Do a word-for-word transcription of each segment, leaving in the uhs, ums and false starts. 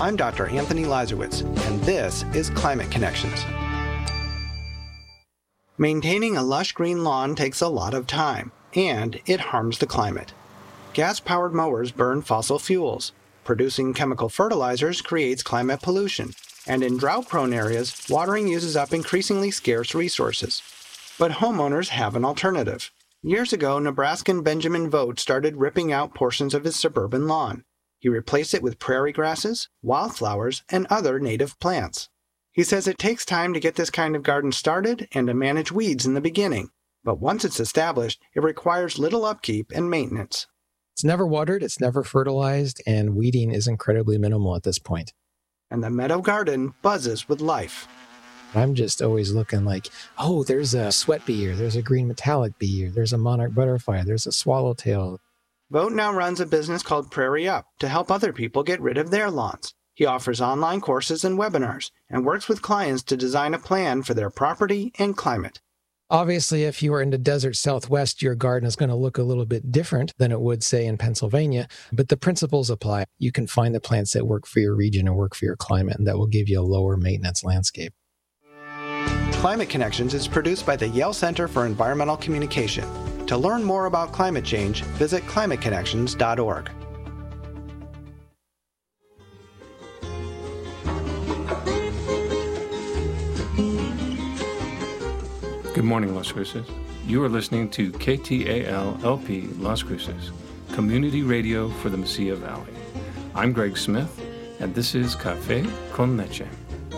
I'm Doctor Anthony Lazarowitz, and this is Climate Connections. Maintaining a lush green lawn takes a lot of time, and it harms the climate. Gas-powered mowers burn fossil fuels. Producing chemical fertilizers creates climate pollution. And in drought-prone areas, watering uses up increasingly scarce resources. But homeowners have an alternative. Years ago, Nebraskan Benjamin Vogt started ripping out portions of his suburban lawn. He replaced it with prairie grasses, wildflowers, and other native plants. He says it takes time to get this kind of garden started and to manage weeds in the beginning. But once it's established, it requires little upkeep and maintenance. It's never watered, it's never fertilized, and weeding is incredibly minimal at this point. And the meadow garden buzzes with life. I'm just always looking like, oh, there's a sweat bee, or there's a green metallic bee, or there's a monarch butterfly, there's a swallowtail. Vogt now runs a business called Prairie Up to help other people get rid of their lawns. He offers online courses and webinars and works with clients to design a plan for their property and climate. Obviously, if you are in the desert Southwest, your garden is going to look a little bit different than it would, say, in Pennsylvania, but the principles apply. You can find the plants that work for your region and work for your climate, and that will give you a lower maintenance landscape. Climate Connections is produced by the Yale Center for Environmental Communication. To learn more about climate change, visit climate connections dot org. Good morning, Las Cruces. You are listening to K T A L L P Las Cruces, community radio for the Mesilla Valley. I'm Greg Smith, and this is Café con Leche.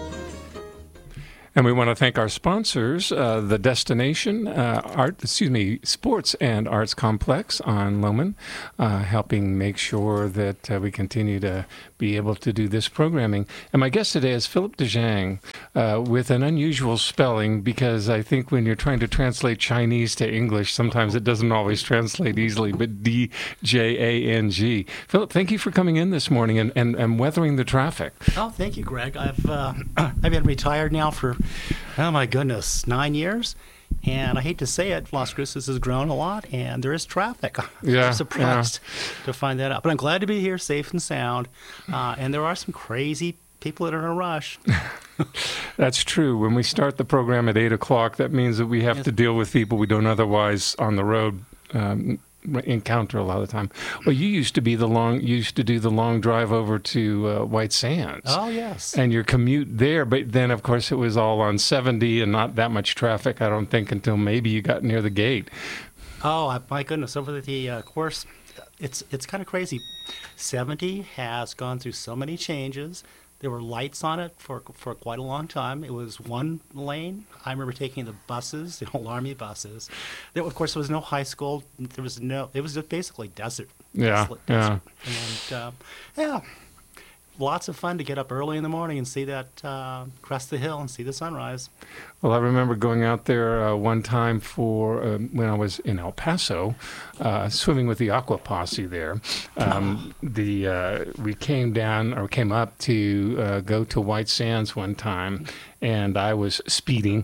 And we want to thank our sponsors, uh, the Destination uh, Art, excuse me, Sports and Arts Complex on Loman, uh, helping make sure that uh, we continue to be able to do this programming. And my guest today is Philip DeJang, uh, with an unusual spelling, because I think when you're trying to translate Chinese to English, sometimes it doesn't always translate easily, but D J A N G. Philip, thank you for coming in this morning and, and, and weathering the traffic. Oh, thank you, Greg. I've uh, I've been retired now for, oh my goodness, nine years. And I hate to say it, Las Cruces has grown a lot, and there is traffic. Yeah, I'm surprised yeah. to find that out. But I'm glad to be here, safe and sound. Uh, and there are some crazy people that are in a rush. That's true. When we start the program at eight o'clock, that means that we have yes. to deal with people we don't otherwise on the road um, encounter a lot of the time. Well, you used to be the long, you used to do the long drive over to uh, White Sands. Oh, yes. And your commute there, but then, of course, it was all on seventy and not that much traffic, I don't think, until maybe you got near the gate. Oh, my goodness. Over the uh, course, it's, it's kind of crazy. seventy has gone through so many changes. There were lights on it for for quite a long time. It was one lane. I remember taking the buses, the old Army buses. There, of course, there was no high school. There was no. It was just basically desert. Yeah, Desolate yeah. desert. And uh, yeah, lots of fun to get up early in the morning and see that uh, crest the hill and see the sunrise. Well, I remember going out there uh, one time for uh, when I was in El Paso, uh, swimming with the Aqua Posse there. Um, oh. The uh, we came down or came up to uh, go to White Sands one time, and I was speeding,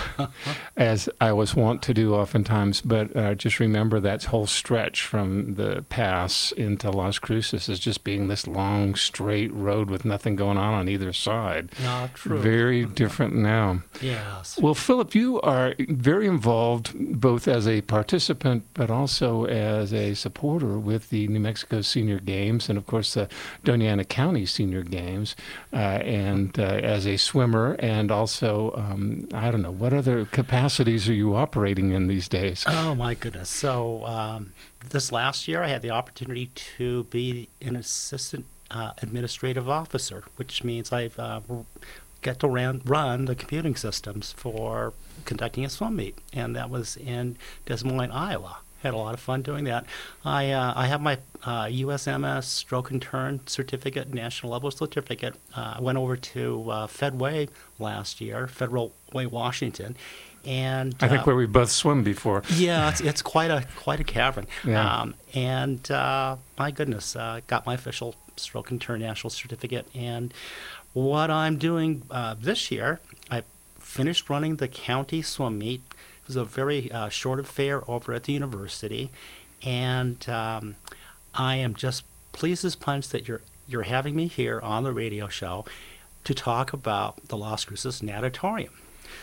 as I was wont to do oftentimes. But uh, just remember that whole stretch from the pass into Las Cruces as just being this long, straight road with nothing going on on either side. No, true. Very different now. Yeah. Well, Philip, you are very involved both as a participant but also as a supporter with the New Mexico Senior Games and, of course, the Doña Ana County Senior Games, uh, and uh, as a swimmer, and also, um, I don't know, what other capacities are you operating in these days? Oh, my goodness. So um, this last year I had the opportunity to be an assistant uh, administrative officer, which means I've uh, get to ran, run the computing systems for conducting a swim meet, and that was in Des Moines, Iowa. Had a lot of fun doing that. I uh, I have my uh, U S M S stroke and turn certificate, national level certificate. Uh, I went over to uh, Fedway last year, Federal Way, Washington, and I think uh, where we both swum before. Yeah, it's it's quite a quite a cavern. Yeah. Um, and uh, my goodness, uh, got my official stroke and turn national certificate. And what I'm doing uh, this year, I finished running the county swim meet. It was a very uh, short affair over at the university, and um, I am just pleased as punch that you're you're having me here on the radio show to talk about the Las Cruces Natatorium.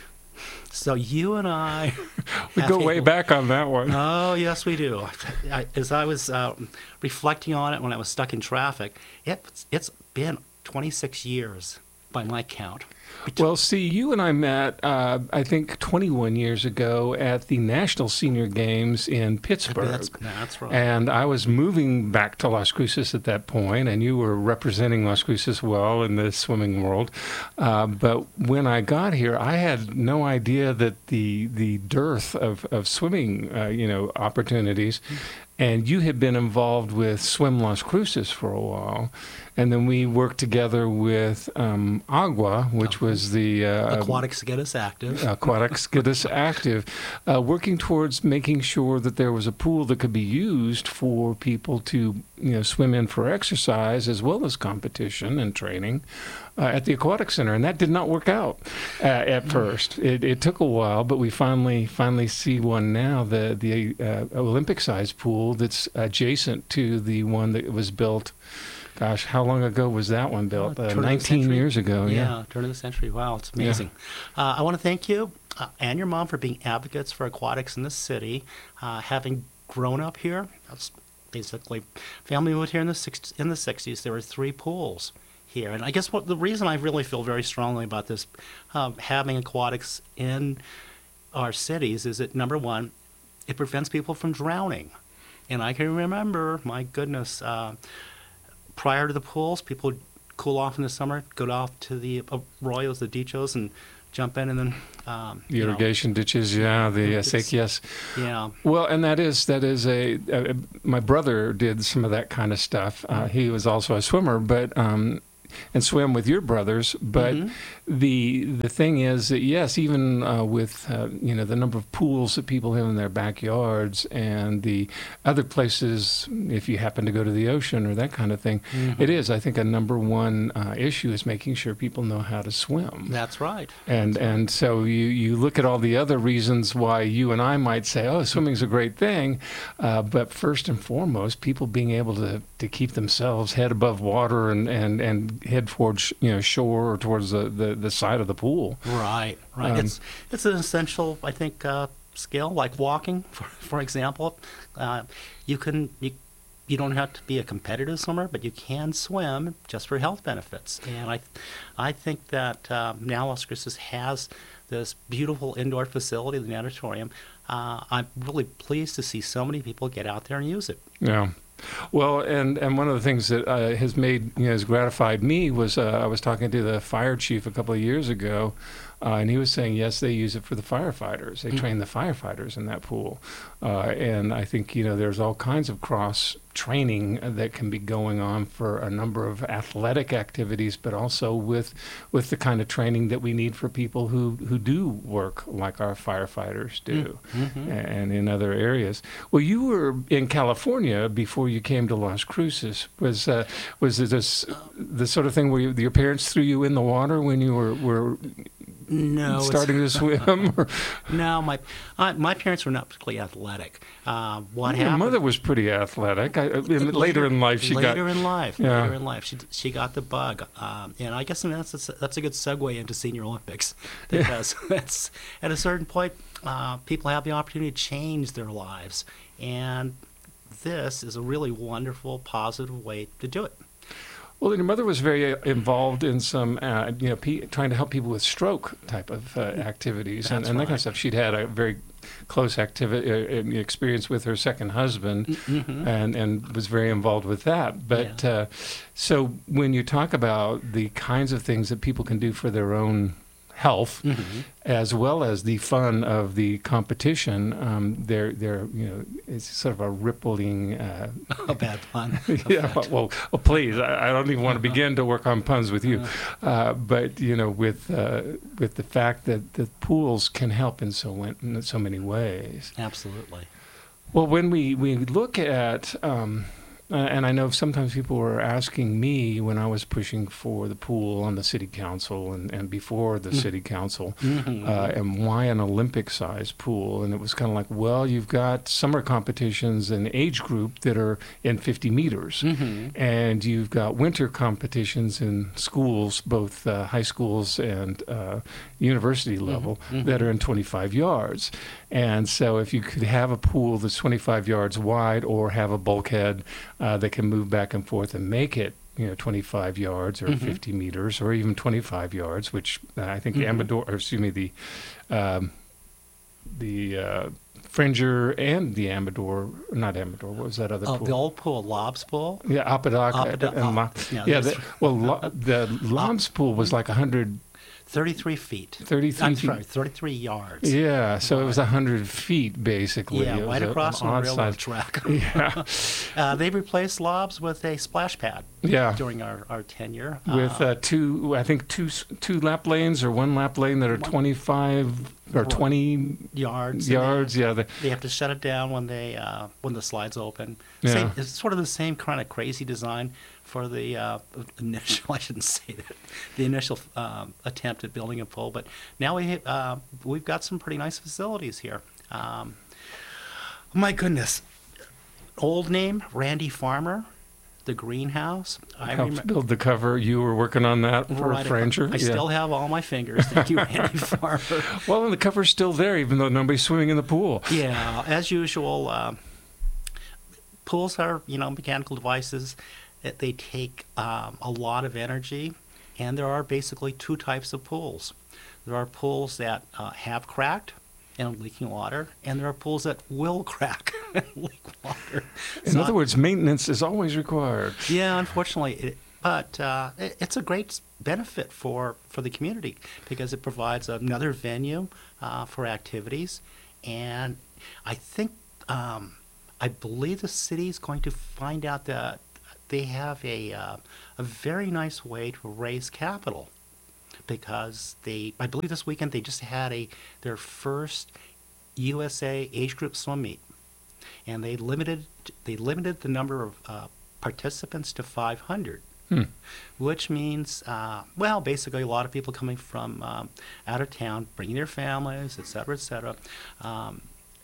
So you and I... we go way back on that one. Oh, yes, we do. I, as I was uh, reflecting on it when I was stuck in traffic, it, it's been twenty-six years by my count. Well, see, you and I met, uh, I think, twenty-one years ago at the National Senior Games in Pittsburgh. That's, that's right. And I was moving back to Las Cruces at that point, and you were representing Las Cruces well in the swimming world. Uh, but when I got here, I had no idea that the the dearth of, of swimming, uh, you know, opportunities. And you had been involved with Swim Las Cruces for a while. And then we worked together with um, Agua, which was the... Uh, Aquatics Get Us Active. Aquatics Get Us Active, uh, working towards making sure that there was a pool that could be used for people to, you know, swim in for exercise as well as competition and training uh, at the Aquatic Center. And that did not work out uh, at first. It, it took a while, but we finally finally see one now, the, the uh, Olympic-sized pool that's adjacent to the one that was built. Gosh, how long ago was that one built? Uh, nineteen years ago. Yeah, yeah, turn of the century. Wow, it's amazing. Yeah. Uh, I want to thank you uh, and your mom for being advocates for aquatics in the city. Uh, having grown up here, that's basically family moved here in the six, in the sixties. There were three pools here, and I guess what the reason I really feel very strongly about this, uh, having aquatics in our cities, is that number one, it prevents people from drowning, and I can remember, my goodness. Uh, Prior to the pools, people would cool off in the summer, go off to the arroyos, the dichos, and jump in, and then um, the irrigation know, ditches, yeah, the acequias. Yeah. Well, and that is that is a, a my brother did some of that kind of stuff. Uh, he was also a swimmer, but um, and swim with your brothers. But mm-hmm. the the thing is that yes, even uh, with uh, you know the number of pools that people have in their backyards and the other places, if you happen to go to the ocean or that kind of thing, mm-hmm. it is I think a number one uh, issue is making sure people know how to swim. That's right. And That's right. and so you you look at all the other reasons why you and I might say, oh, swimming's a great thing, uh, but first and foremost, people being able to to keep themselves head above water and and and head towards you know shore or towards the, the, the side of the pool. Right, right. Um, it's it's an essential, I think, uh, skill like walking, for, for example. Uh, you can you, you don't have to be a competitive swimmer, but you can swim just for health benefits. And I I think that uh, now Las Cruces has this beautiful indoor facility, the natatorium. Uh, I'm really pleased to see so many people get out there and use it. Yeah. Well, and, and one of the things that uh, has made, you know, has gratified me was uh, I was talking to the fire chief a couple of years ago, uh, and he was saying, yes, they use it for the firefighters. They mm-hmm. train the firefighters in that pool. Uh, and I think, you know, there's all kinds of cross training that can be going on for a number of athletic activities, but also with with the kind of training that we need for people who, who do work like our firefighters do mm-hmm. and in other areas. Well, you were in California before you came to Las Cruces. Was uh, was it this, the sort of thing where you, your parents threw you in the water when you were, were no, starting to swim? Or? No, my uh, my parents were not particularly athletic. Uh, what Your happened? mother was pretty athletic. I, I mean, later, later in life, she later got later in life. Yeah. Later in life, she she got the bug, um, and I guess that's a, that's a good segue into Senior Olympics because yeah. that's at a certain point, uh, people have the opportunity to change their lives, and this is a really wonderful, positive way to do it. Well, your mother was very involved in some, uh, you know, pe- trying to help people with stroke type of uh, activities and, and that right. kind of stuff. She'd had a very close activity uh, experience with her second husband, mm-hmm. and and was very involved with that. But yeah. uh, so when you talk about the kinds of things that people can do for their own health, mm-hmm. as well as the fun of the competition, um, they're they're you know it's sort of a rippling. Uh, a bad pun. yeah. Well, well, well, please, I, I don't even want to begin to work on puns with you, uh, but you know, with uh, with the fact that the pools can help in so in so many ways. Absolutely. Well, when we we look at um, Uh, and I know sometimes people were asking me when I was pushing for the pool on the city council and, and before the mm. city council, mm-hmm. uh, and why an Olympic-sized pool? And it was kind of like, well, you've got summer competitions in age group that are in fifty meters, mm-hmm. and you've got winter competitions in schools, both uh, high schools and uh, university level, mm-hmm. that are in twenty-five yards. And so if you could have a pool that's twenty-five yards wide or have a bulkhead uh, that can move back and forth and make it, you know, twenty-five yards or mm-hmm. fifty meters or even twenty-five yards, which uh, I think mm-hmm. the Amador, or excuse me, the um, the uh, Fringer and the Amador, not Amador, what was that other oh, pool? The old pool, Lobs Pool? Yeah, Apodaca. Apodaca. And La- oh, yeah, yeah the, well, lo- the Lobs pool was like one hundred thirty-three feet. thirty-three I'm feet. sorry, thirty-three yards. Yeah, so right. It was one hundred feet, basically. Yeah, right across the railroad track. Yeah. uh, they replaced Lobs with a splash pad yeah. during our, our tenure. With uh, two, I think, two two lap lanes or one lap lane that are twenty-five or twenty yards. Yards, they, yeah. The, they have to shut it down when they uh, when the slides open. Yeah. Same, it's sort of the same kind of crazy design for the uh, initial, I shouldn't say that, the initial um, attempt at building a pool. But now we, uh, we've got some pretty nice facilities here. Um, my goodness. Old name, Randy Farmer, the greenhouse. I helped rem- build the cover. You were working on that for right, Franger. I yeah. still have all my fingers. Thank you, Randy Farmer. Well, and the cover's still there, even though nobody's swimming in the pool. Yeah, as usual, uh, pools are, you know, mechanical devices. They take um, a lot of energy, and there are basically two types of pools. There are pools that uh, have cracked and leaking water, and there are pools that will crack and leak water. In so, other words, maintenance is always required. Yeah, unfortunately, it, but uh, it, it's a great benefit for, for the community because it provides another venue uh, for activities, and I think, um, I believe the city is going to find out that they have a uh, a very nice way to raise capital because they, I believe this weekend they just had a their first U S A age group swim meet, and they limited they limited the number of uh, participants to five hundred, hmm. which means uh, well basically a lot of people coming from um, out of town, bringing their families, et cetera, et cetera. Um,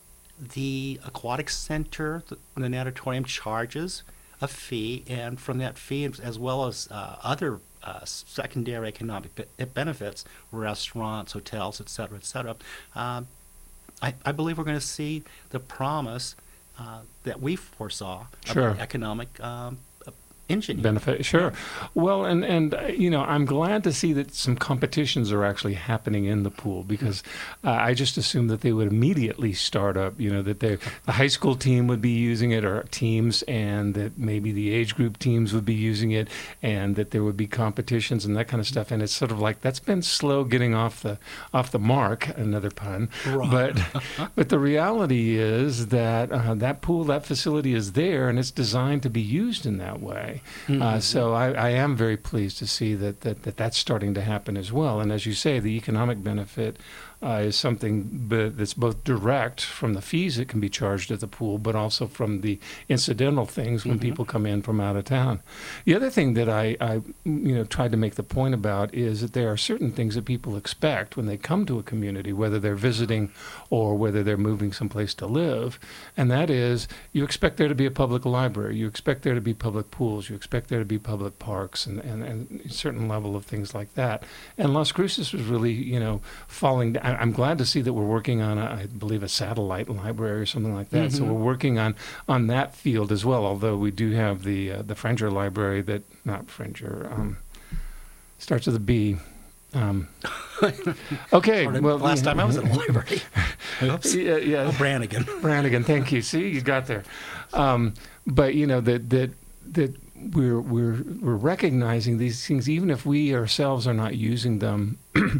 the aquatic center, the, the natatorium charges a fee, and from that fee, as well as uh, other uh, secondary economic be- benefits, restaurants, hotels, et cetera, et cetera, uh, I, I believe we're going to see the promise uh, that we foresaw sure. of economic um, engine benefit. Sure. Yeah. Well, and and uh, you know, I'm glad to see that some competitions are actually happening in the pool because uh, I just assumed that they would immediately start up. You know, that they the high school team would be using it or teams, and that maybe the age group teams would be using it, and that there would be competitions and that kind of stuff. And it's sort of like that's been slow getting off the off the mark. Another pun. Right. But but the reality is that uh, that pool, that facility is there, and it's designed to be used in that way. Mm-hmm. Uh, so I, I am very pleased to see that, that, that that's starting to happen as well. And as you say, the economic benefit uh, is something b- that's both direct from the fees that can be charged at the pool, but also from the incidental things when mm-hmm. people come in from out of town. The other thing that I, I you know, tried to make the point about is that there are certain things that people expect when they come to a community, whether they're visiting or whether they're moving someplace to live, and that is you expect there to be a public library, you expect there to be public pools, you expect there to be public parks and, and, and a certain level of things like that. And Las Cruces was really, you know, falling down. I'm glad to see that we're working on, a, I believe, a satellite library or something like that. Mm-hmm. So we're working on, on that field as well, although we do have the uh, the Fringer library that, not Fringer, um, starts with a B. Um, okay. Well, last time I was in a library. Oops. Yeah, yeah. Oh, Brannigan. Brannigan, thank you. See, you got there. Um, but, you know, that that that we're we're we're recognizing these things, even if we ourselves are not using them,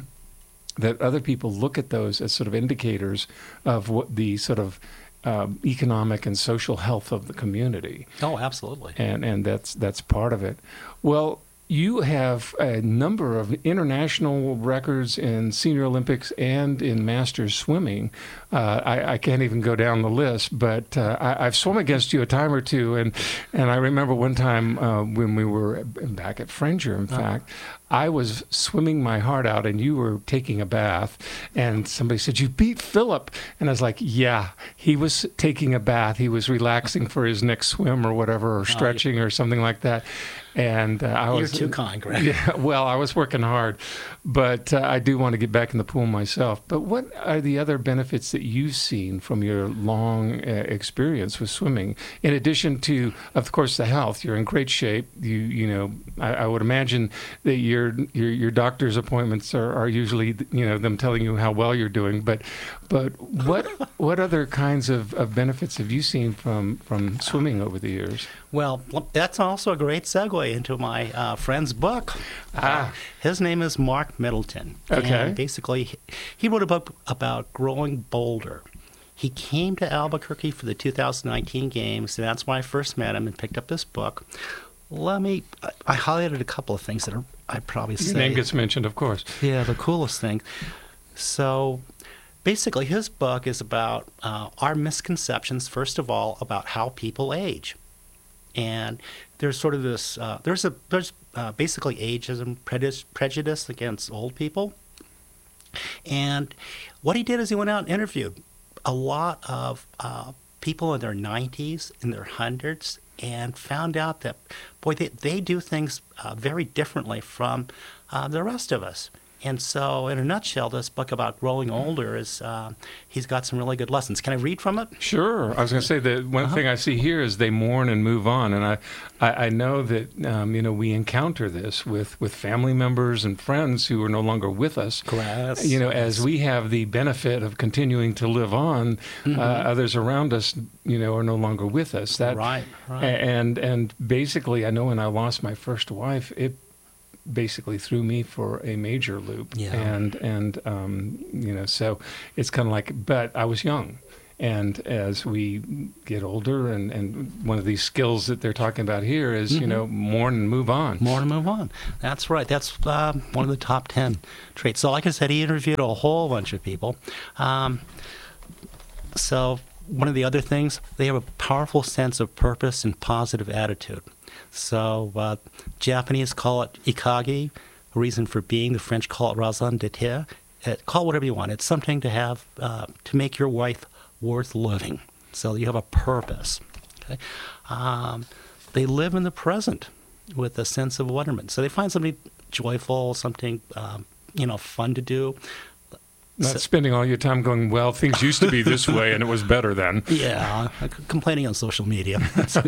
that other people look at those as sort of indicators of what the sort of um, economic and social health of the community. Oh, absolutely. And and that's that's part of it. Well, you have a number of international records in Senior Olympics and in Masters swimming. Uh, I, I can't even go down the list, but uh, I, I've swum against you a time or two. And, and I remember one time uh, when we were back at Fringer, in fact, I was swimming my heart out and you were taking a bath. And somebody said, "You beat Philip." And I was like, yeah, he was taking a bath. He was relaxing for his next swim or whatever, or stretching or something like that. And uh, I You're was too kind, Greg. Yeah, well, I was working hard, but uh, I do want to get back in the pool myself. But what are the other benefits that you've seen from your long uh, experience with swimming? In addition to, of course, the health, you're in great shape. You, you know, I, I would imagine that your your your doctor's appointments are, are usually, you know, them telling you how well you're doing. But but what what other kinds of, of benefits have you seen from from swimming over the years? Well, that's also a great segue into my uh, friend's book. Ah. Uh, his name is Mark Middleton. Okay. And basically, he wrote a book about growing bolder. He came to Albuquerque for the two thousand nineteen games, and that's when I first met him and picked up this book. Let me, I highlighted a couple of things that are, I'd probably say. Your name gets mentioned, of course. Yeah, the coolest thing. So basically, his book is about uh, our misconceptions, first of all, about how people age. And there's sort of this, uh, there's a there's uh, basically ageism, prejudice, prejudice against old people. And what he did is he went out and interviewed a lot of uh, people in their nineties, in their hundreds, and found out that, boy, they, they do things uh, very differently from uh, the rest of us. And so, in a nutshell, this book about growing older is, uh, he's got some really good lessons. Can I read from it? Sure. I was going to say that one uh-huh. thing I see here is they mourn and move on. And I, I, I know that, um, you know, we encounter this with, with family members and friends who are no longer with us. Class. You know, as we have the benefit of continuing to live on, mm-hmm. uh, others around us, you know, are no longer with us. That, right, right. And, and basically, I know when I lost my first wife, it basically threw me for a major loop. Yeah. And, and um, you know, so it's kind of like, but I was young. And as we get older, and, and one of these skills that they're talking about here is, mm-hmm. you know, mourn and move on. Mourn and move on. That's right. That's um, one of the top ten traits. So like I said, he interviewed a whole bunch of people. Um, so one of the other things, they have a powerful sense of purpose and positive attitude. So uh, Japanese call it ikagi, a reason for being. The French call it raison d'être. Uh, call it whatever you want. It's something to have, uh, to make your life worth living. So you have a purpose. Okay? Um, they live in the present with a sense of wonderment. So they find something joyful, something um, you know, fun to do. Not So- spending all your time going, well, things used to be this way and it was better then. Yeah, complaining on social media.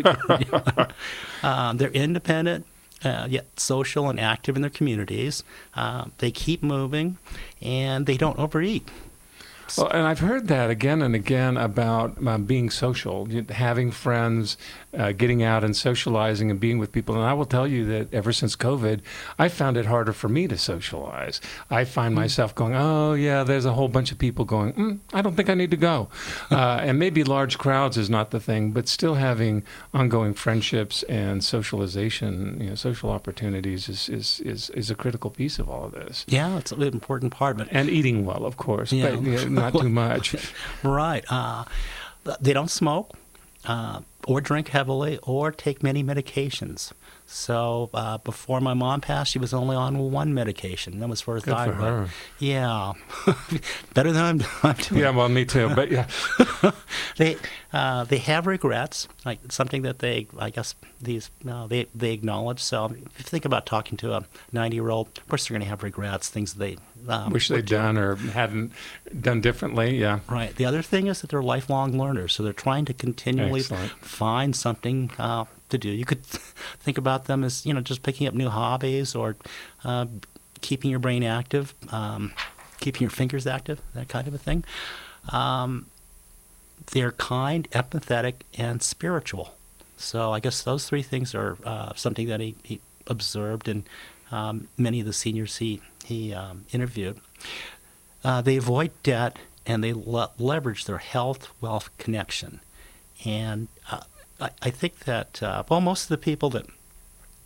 um, they're independent, uh, yet social and active in their communities. Uh, they keep moving, and they don't overeat. Well, and I've heard that again and again about um, being social, having friends, uh, getting out and socializing and being with people. And I will tell you that ever since COVID, I found it harder for me to socialize. I find myself going, oh, yeah, there's a whole bunch of people going, mm, I don't think I need to go. Uh, and maybe large crowds is not the thing, but still having ongoing friendships and socialization, you know, social opportunities is, is, is, is a critical piece of all of this. Yeah, it's an important part of it. And eating well, of course, Yeah. but you know, not too much. Right. Uh, they don't smoke uh, or drink heavily or take many medications. So uh, before my mom passed, she was only on one medication. That was for her Good thyroid. for her. Yeah. Better than I'm, I'm doing. Yeah, well, me too. But yeah, they uh, they have regrets, like something that they, I guess, these uh, they they acknowledge. So if you think about talking to a ninety-year-old, of course they're going to have regrets, things that they um, wish would they'd do. done or hadn't done differently. Yeah. Right. The other thing is that they're lifelong learners, so they're trying to continually Excellent. find something uh, to do. You could think about them as, you know, just picking up new hobbies or uh, keeping your brain active, um, keeping your fingers active, that kind of a thing. Um, they're kind, empathetic, and spiritual. So I guess those three things are uh, something that he, he observed in um, many of the seniors he, he um, interviewed. Uh, they avoid debt, and they le- leverage their health-wealth connection. And uh, I, I think that, uh, well, most of the people that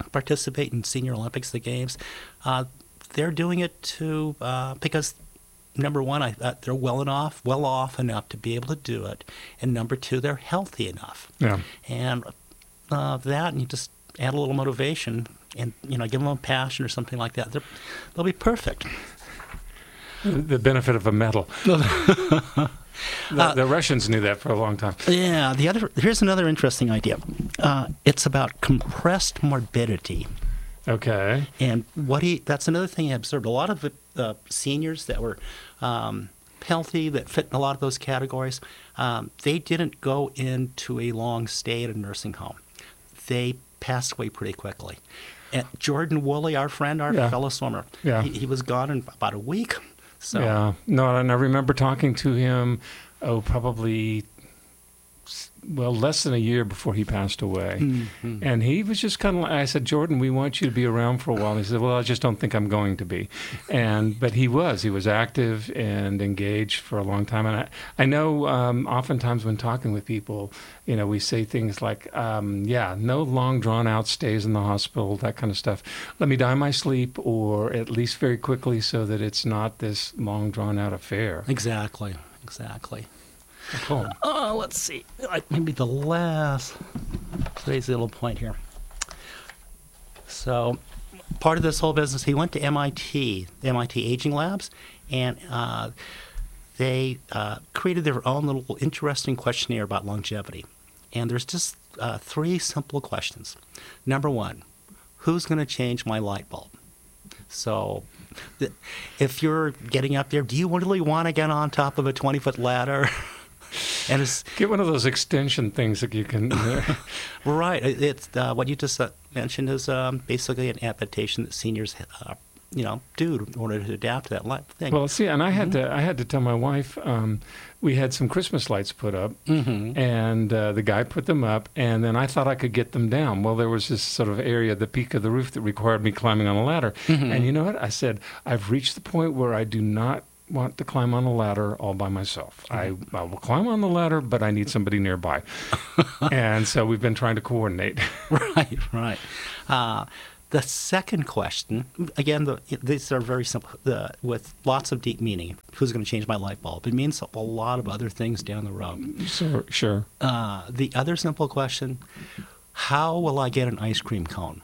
participate in Senior Olympics, the games, uh, they're doing it to uh, because number one, I, uh, they're well enough, well off enough to be able to do it, and number two, they're healthy enough. Yeah. And uh, that, and you just add a little motivation, and you know, give them a passion or something like that. They're, they'll be perfect. The benefit of a medal. the, uh, the Russians knew that for a long time. Yeah. The other here's another interesting idea. Uh, it's about compressed morbidity. Okay. And what he that's another thing he observed. A lot of the uh, seniors that were um, healthy, that fit in a lot of those categories, um, they didn't go into a long stay at a nursing home. They passed away pretty quickly. And Jordan Woolley, our friend, our Yeah. fellow swimmer, Yeah. he, he was gone in about a week. So Yeah. No, and I remember talking to him, oh, probably, well, less than a year before he passed away. Mhm. And he was just kind of like, I said, Jordan, we want you to be around for a while. And he said, well, I just don't think I'm going to be. And But he was. He was active and engaged for a long time. And I, I know um, oftentimes when talking with people, you know, we say things like, um, yeah, no long drawn-out stays in the hospital, that kind of stuff. Let me die in my sleep, or at least very quickly, so that it's not this long drawn-out affair. Exactly. Exactly. Cool. Oh, let's see. Like maybe the last today's little point here. So, part of this whole business, he went to M I T, the M I T Aging Labs, and uh, they uh, created their own little interesting questionnaire about longevity. And there's just uh, three simple questions. Number one, who's going to change my light bulb? So, th- if you're getting up there, do you really want to get on top of a twenty-foot ladder? And it's Get one of those extension things that you can... right. It- It's uh, what you just uh, mentioned is um, basically an adaptation that seniors, uh, you know, do in order to adapt to that life thing. Well, see, and I had to I had to tell my wife, um, we had some Christmas lights put up, Mhm. and uh, the guy put them up, and then I thought I could get them down. Well, there was this sort of area, the peak of the roof, that required me climbing on a ladder. Mhm. And you know what? I said, I've reached the point where I do not want to climb on a ladder all by myself. I, I will climb on the ladder, but I need somebody nearby. And so we've been trying to coordinate. right, right. Uh, the second question, again, the, these are very simple, the, with lots of deep meaning. Who's going to change my light bulb? It means a lot of other things down the road. So, sure. Uh, the other simple question, how will I get an ice cream cone?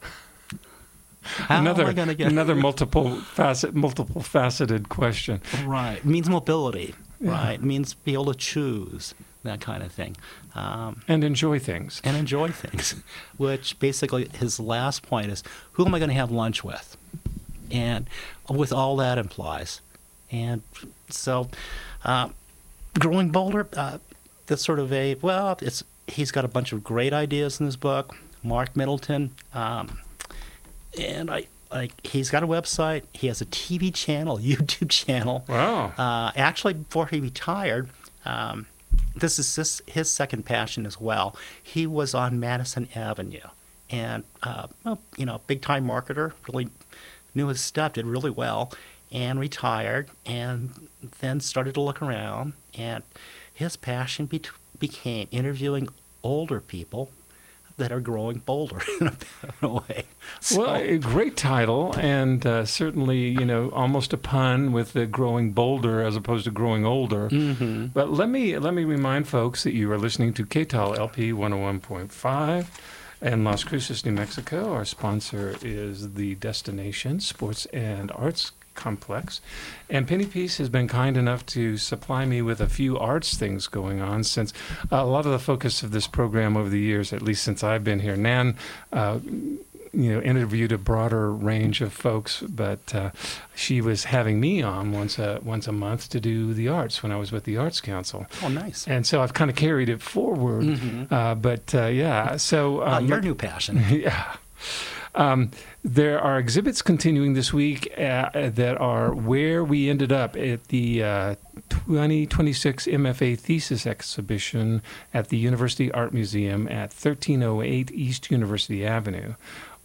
How another am I going to get another multiple facet multiple faceted question. Right. It means mobility. Yeah. Right. It means be able to choose, that kind of thing. Um, And enjoy things. and enjoy things, which basically his last point is, who am I going to have lunch with? And with all that implies. And so, uh, Growing Bolder, uh, that's sort of a, well, it's he's got a bunch of great ideas in his book. Mark Middleton, um, and I like he's got a website. He has a T V channel, YouTube channel. Wow. Uh, actually, before he retired, um, this is his, his second passion as well. He was on Madison Avenue, and uh, well, you know, big time marketer, really knew his stuff, did really well, and retired, and then started to look around, and his passion be- became interviewing older people that are growing bolder in a, in a way. So, Well, a great title, and uh, certainly, you know, almost a pun with the growing bolder as opposed to growing older. hmm But let me let me remind folks that you are listening to K T A L L P one oh one point five in Las Cruces, New Mexico. Our sponsor is the Destination Sports and Arts Complex. And Penny Peace has been kind enough to supply me with a few arts things going on, since uh, a lot of the focus of this program over the years, at least since I've been here. Nan, uh, you know, interviewed a broader range of folks, but uh, she was having me on once a once a month to do the arts when I was with the Arts Council. oh, nice. And so I've kind of carried it forward. Mhm. Uh, but uh, yeah, so Uh, um, your new passion. yeah. Um, there are exhibits continuing this week uh, that are where we ended up at the uh, twenty twenty-six M F A Thesis Exhibition at the University Art Museum at thirteen oh eight East University Avenue.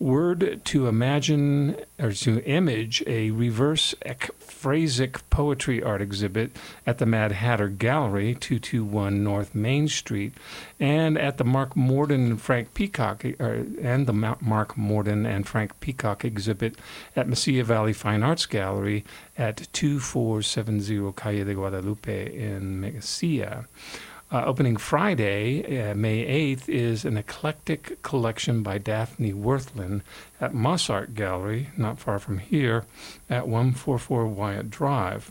word to imagine or to image a reverse ekphrasic poetry art exhibit at the Mad Hatter Gallery, two twenty-one North Main Street, and at the Mark Morden and Frank Peacock or, and the Mark Morden and Frank Peacock exhibit at Mesilla Valley Fine Arts Gallery at two four seven zero Calle de Guadalupe in Mesilla. Uh, opening Friday, uh, May eighth, is an eclectic collection by Daphne Worthland at Moss Art Gallery, not far from here, at one forty-four Wyatt Drive.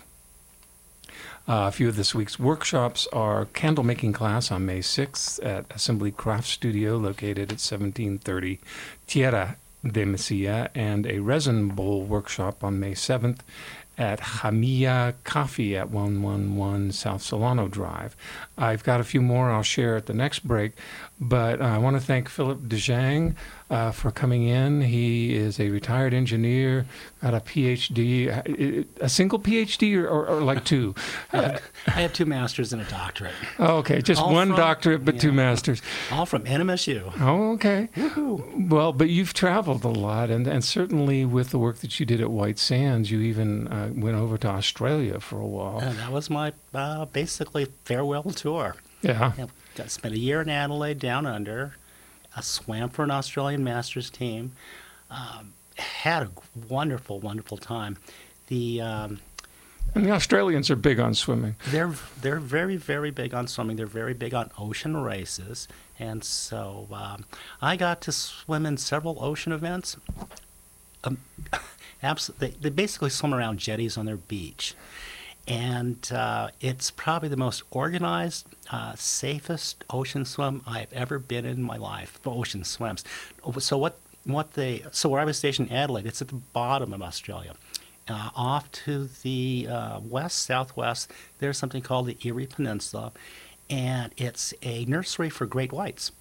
Uh, a few of this week's workshops are candle making class on May sixth at Assembly Craft Studio, located at seventeen thirty Tierra de Mesilla, and a resin bowl workshop on May seventh at Jamia Coffee at one eleven South Solano Drive. I've got a few more I'll share at the next break, but uh, I want to thank Philip DeJang uh, for coming in. He is a retired engineer, got a P H D, a single P H D or, or, or like two? I have two masters and a doctorate. Oh, okay, just all one from, doctorate but yeah, two masters. All from N M S U. Oh, okay. Woo-hoo. Well, but you've traveled a lot, and, and certainly with the work that you did at White Sands, you even uh, went over to Australia for a while. And that was my uh, basically farewell tour. Yeah. I spent a year in Adelaide, down under. I swam for an Australian Masters team. Um, had a wonderful, wonderful time. The um, and the Australians are big on swimming. They're they're very, very big on swimming. They're very big on ocean races. And so um, I got to swim in several ocean events. Um, absolutely, they, they basically swim around jetties on their beach. And uh, it's probably the most organized, uh, safest ocean swim I've ever been in my life. Ocean swims. So what? What they? So where I was stationed in Adelaide, it's at the bottom of Australia. Uh, off to the uh, west, southwest, there's something called the Erie Peninsula, and it's a nursery for great whites.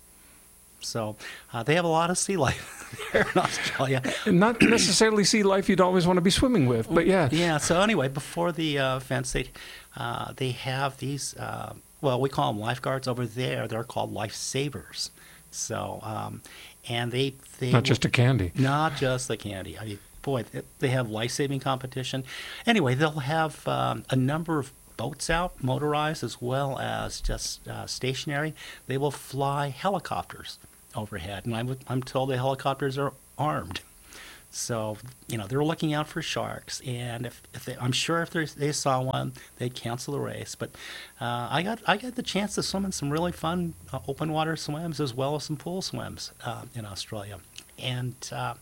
So uh, they have a lot of sea life there in Australia. Not necessarily sea life you'd always want to be swimming with, but yeah. Yeah, so anyway, before the uh, events, they, uh, they have these, uh, well, we call them lifeguards over there. They're called lifesavers. So, um, and they... they Not just a candy. Not just the candy. I mean, boy, they have life-saving competition. Anyway, they'll have um, a number of boats out, motorized as well as just uh, stationary. They will fly helicopters overhead, and I'm, I'm told the helicopters are armed. So, you know, they're looking out for sharks, and if, if they, I'm sure if they saw one, they'd cancel the race. But uh, I got I got the chance to swim in some really fun uh, open water swims as well as some pool swims uh, in Australia. And uh,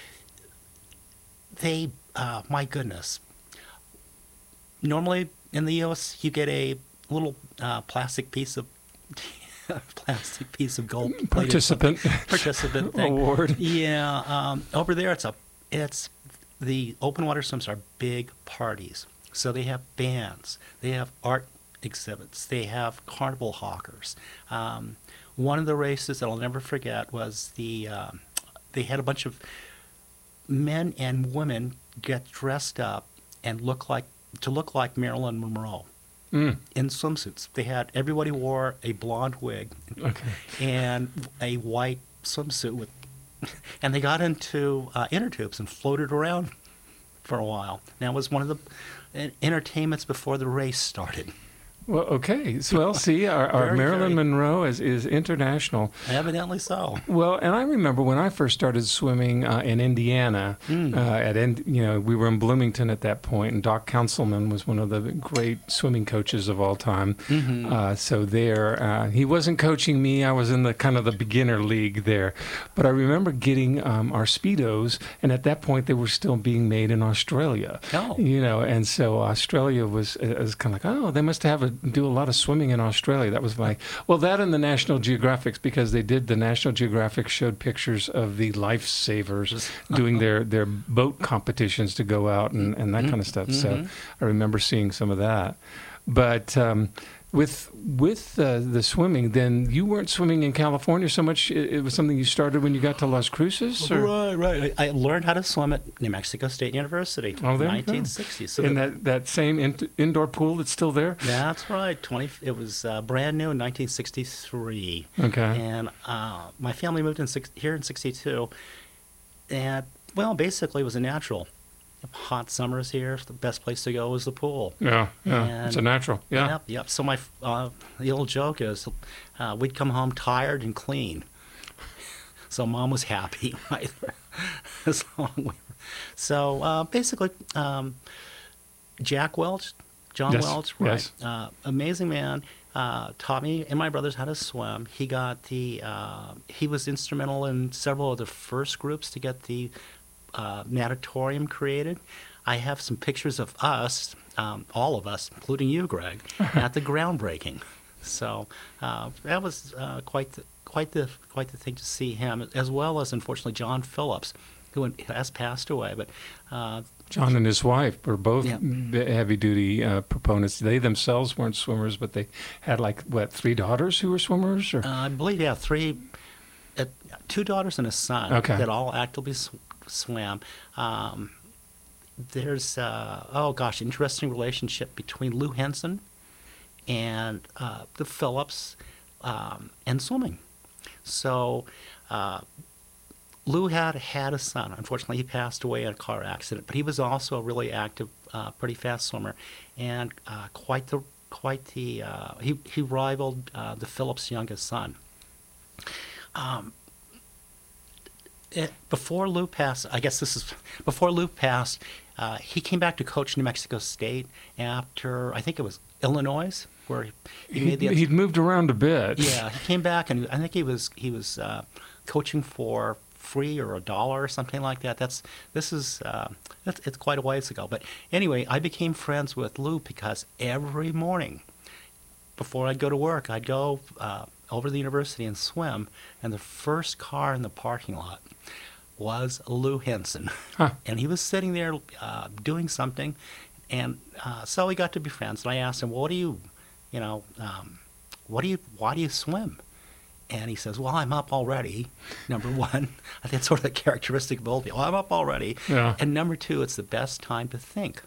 they, uh, my goodness, normally in the U S you get a little uh, plastic piece of plastic piece of gold participant participant thing. Award. Yeah, um, over there it's a it's the open water swims are big parties. So they have bands, they have art exhibits, they have carnival hawkers. Um, one of the races that I'll never forget was the um, they had a bunch of men and women get dressed up and look like to look like Marilyn Monroe. Mm. In swimsuits. They had, everybody wore a blonde wig okay. and a white swimsuit with, and they got into uh, inner tubes and floated around for a while. Now it was one of the entertainments before the race started. Well, okay. So, well, see, our, our very, Marilyn very, Monroe is, is international. Evidently so. Well, and I remember when I first started swimming uh, in Indiana, mm. uh, at Ind- you know, we were in Bloomington at that point, and Doc Councilman was one of the great swimming coaches of all time. Mm-hmm. Uh, so there, uh, he wasn't coaching me. I was in the kind of the beginner league there. But I remember getting um, our Speedos, and at that point they were still being made in Australia. Oh. You know, and so Australia was, was kind of like, oh, they must have a do a lot of swimming in Australia. That was my, well, that and the National Geographics, because they did, the National Geographic showed pictures of the lifesavers doing their, their boat competitions to go out and, and that mm-hmm. kind of stuff. Mm-hmm. So I remember seeing some of that. But um, with with uh, the swimming, then you weren't swimming in California so much. It, it was something you started when you got to Las Cruces? Or? Right, right. I, I learned how to swim at New Mexico State University oh, in there nineteen sixty. So in the, that, that same in, indoor pool that's still there? That's right. twenty. It was uh, brand new in nineteen sixty-three. Okay. And uh, my family moved in six, here in sixty-two. And, well, basically, it was a natural. Hot summers here, the best place to go is the pool. Yeah, yeah, And- it's a natural. Yeah. Yep, yep. So my uh, the old joke is, uh, we'd come home tired and clean. So Mom was happy, right? as long we were. So uh, basically, um, Jack Welch, John Yes, Welch, right? yes. Uh, amazing man. Uh, taught me and my brothers how to swim. He got the. Uh, he was instrumental in several of the first groups to get the uh, natatorium created. I have some pictures of us, um, all of us, including you, Greg, at the groundbreaking. So uh, that was uh, quite the, quite the quite the thing to see him, as well as unfortunately John Phillips, who has passed away. But uh, John and his wife were both Yeah. heavy-duty uh, proponents. They themselves weren't swimmers, but they had like what three daughters who were swimmers, or uh, I believe yeah, three, uh, two daughters and a son Okay. that all actively sw- swam. Um, there's uh, oh gosh, interesting relationship between Lou Henson and uh, the Phillips um, and swimming. So uh, Lou had had a son. Unfortunately, he passed away in a car accident, but he was also a really active, uh, pretty fast swimmer, and uh, quite the quite the uh, he he rivaled uh, the Phillips' youngest son. Um, it, before Lou passed, I guess this is before Lou passed. Uh, he came back to coach New Mexico State after I think it was Illinois, where he, he made the. He'd, he'd moved around a bit. Yeah, he came back, and I think he was he was uh, coaching for free or a dollar or something like that. That's this is uh, it's, it's quite a ways ago. But anyway, I became friends with Lou because every morning before I'd go to work, I'd go uh, over to the university and swim, and the first car in the parking lot was Lou Henson, Huh. and he was sitting there uh, doing something, and uh, so we got to be friends. And I asked him, well, "What do you, you know, um, what do you, why do you swim?" And he says, "Well, I'm up already." Number one, I think that's sort of the characteristic of old people. I'm up already, Yeah. and number two, it's the best time to think.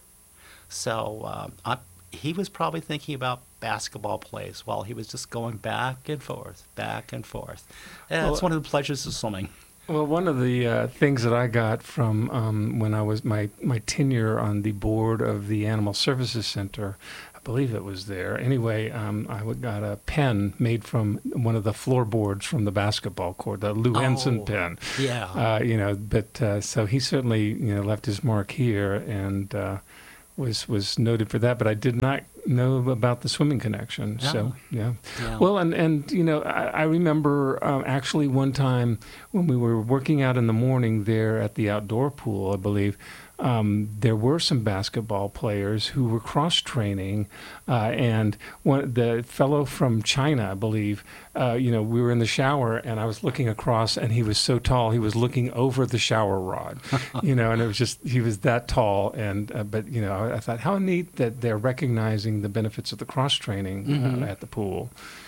So um, I, he was probably thinking about basketball plays while he was just going back and forth, back and forth. And Well, it's one of the pleasures of swimming. Well, one of the uh, things that I got from um, when I was my, my tenure on the board of the Animal Services Center, I believe it was there. Anyway, um, I w- got a pen made from one of the floorboards from the basketball court, the Lou Henson Oh, pen. Yeah. Uh, you know, but uh, so he certainly you know left his mark here and uh, was was noted for that. But I did not know about the swimming connection. So No. yeah. yeah. Well, and, and you know, I, I remember um, actually one time when we were working out in the morning there at the outdoor pool, I believe, um, there were some basketball players who were cross-training, uh, and one, the fellow from China, I believe, uh, you know, we were in the shower, and I was looking across, and he was so tall, he was looking over the shower rod, you know, and it was just, he was that tall, and, uh, but, you know, I, I thought, how neat that they're recognizing the benefits of the cross-training Mhm. uh, at the pool.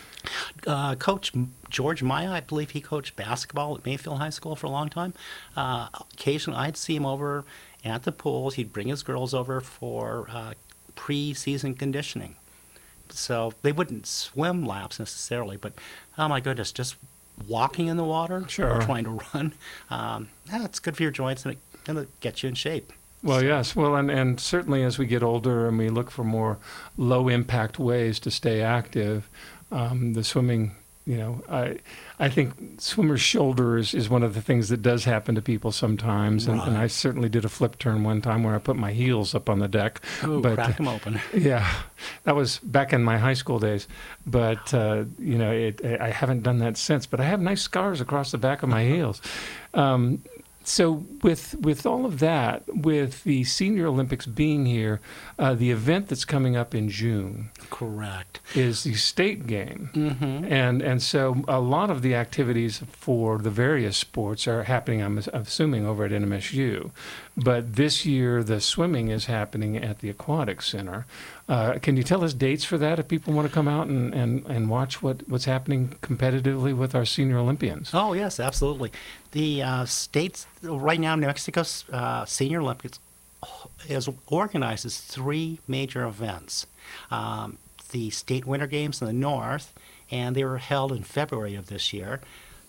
Uh, Coach George Maya, I believe he coached basketball at Mayfield High School for a long time. Uh, occasionally, I'd see him over at the pools. He'd bring his girls over for uh, pre-season conditioning. So they wouldn't swim laps necessarily, but oh my goodness, just walking in the water Sure. or trying to run, um, yeah, it's good for your joints and it, and it gets you in shape. Well, yes. Well, and, and certainly as we get older and we look for more low-impact ways to stay active, um, the swimming, you know, I I think swimmer's shoulders is one of the things that does happen to people sometimes. And, and I Right. certainly did a flip turn one time where I put my heels up on the deck. Ooh, but, crack them open. Yeah, that was back in my high school days. But, uh, you know, it, I haven't done that since. But I have nice scars across the back of my heels. Um, so with with all of that, with the Senior Olympics being here, uh, the event that's coming up in June Correct. is the state game. Mm-hmm. And and so a lot of the activities for the various sports are happening, I'm assuming, over at N M S U. But this year, the swimming is happening at the Aquatic Center. Uh, can you tell us dates for that if people want to come out and, and, and watch what, what's happening competitively with our senior Olympians? Oh, yes, absolutely. The uh, states, right now, New Mexico's uh, Senior Olympics is organizes three major events. Um, the State Winter Games in the north, and they were held in February of this year.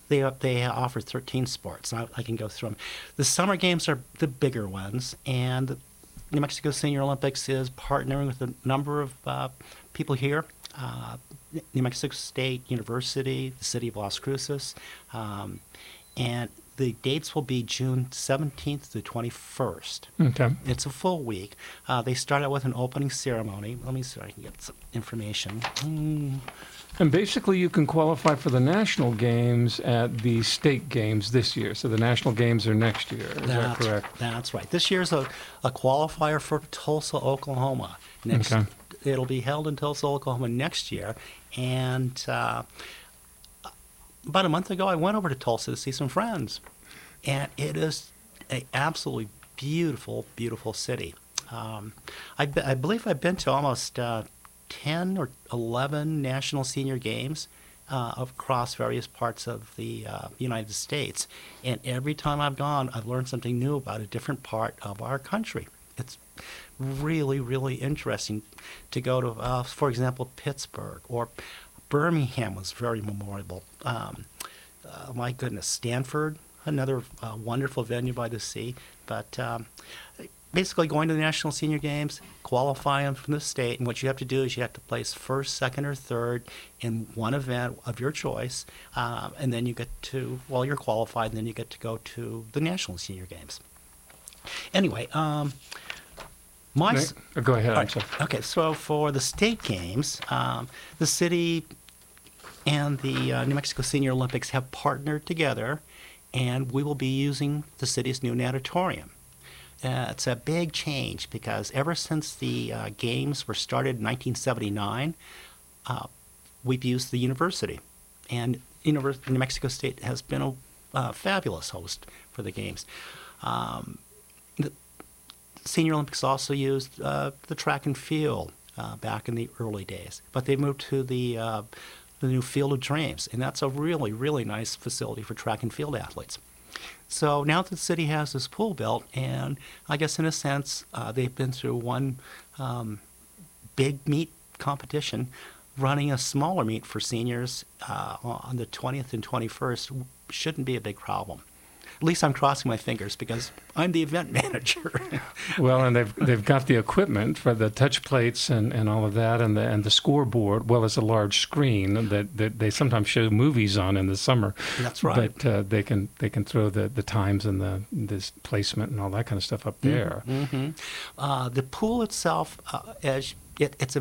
They they offer thirteen sports. I, I can go through them. The summer games are the bigger ones, and the New Mexico Senior Olympics is partnering with a number of uh, people here. Uh, New Mexico State University, the city of Las Cruces, um, and the dates will be June seventeenth to twenty-first. Okay. It's a full week. Uh, they start out with an opening ceremony. Let me see if I can get some information. Mm. And basically, you can qualify for the national games at the state games this year. So the national games are next year. Is that That's, correct? that's right. This year's a, a qualifier for Tulsa, Oklahoma. Next, Okay. It'll be held in Tulsa, Oklahoma next year. And uh, about a month ago, I went over to Tulsa to see some friends. And it is an absolutely beautiful, beautiful city. Um, I, be- I believe I've been to almost uh, ten or eleven national senior games uh, across various parts of the uh, United States. And every time I've gone, I've learned something new about a different part of our country. It's really, really interesting to go to, uh, for example, Pittsburgh, or Birmingham was very memorable. Um, uh, my goodness, Stanford, another uh, wonderful venue by the sea. But um, basically going to the National Senior Games, qualifying from the state, and what you have to do is you have to place first, second, or third in one event of your choice, um, and then you get to, well, you're qualified, and then you get to go to the National Senior Games. Anyway, um, my... Nick, uh, go ahead. All I'm right. sorry. Okay, so for the state games, um, the city and the uh, New Mexico Senior Olympics have partnered together, and we will be using the city's new natatorium. Uh, it's a big change because ever since the uh, games were started in nineteen seventy-nine, uh, we've used the university. And Univers- New Mexico State has been a uh, fabulous host for the games. Um, the Senior Olympics also used uh, the track and field uh, back in the early days, but they moved to the uh, the new Field of Dreams, and that's a really, really nice facility for track and field athletes. So now that the city has this pool built, and I guess in a sense uh, they've been through one um, big meet competition, running a smaller meet for seniors uh, on the twentieth and twenty-first shouldn't be a big problem. At least I'm crossing my fingers because I'm the event manager. Well, and they've they've got the equipment for the touch plates and, and all of that, and the and the scoreboard, well as a large screen that, that they sometimes show movies on in the summer. That's right. But uh, they can they can throw the, the times and the this placement and all that kind of stuff up there. Mm-hmm. Uh, the pool itself, uh, as it, it's a